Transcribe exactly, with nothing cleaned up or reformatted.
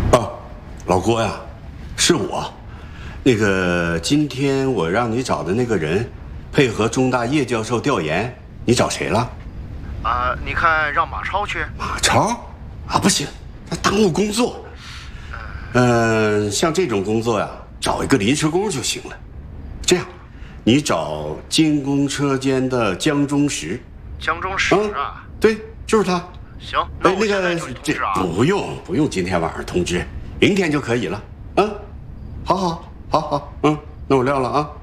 啊，老郭呀，是我。那个，今天我让你找的那个人，配合中大叶教授调研，你找谁了？ 啊，你看让马超去？ 马超？啊，不行，他耽误工作。嗯、呃，像这种工作呀，找一个临时工就行了。这样，你找进攻车间的江中石。 江中石啊？ 嗯、对，就是他。 行，那我现在就那个通知啊。 不用不用，今天晚上通知，明天就可以了。嗯，好好好好，嗯，那我撂了啊。